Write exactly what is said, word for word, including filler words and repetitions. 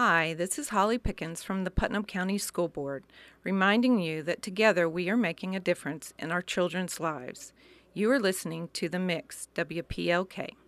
Hi, this is Holly Pickens from the Putnam County School Board, reminding you that together we are making a difference in our children's lives. You are listening to The Mix, W P L K.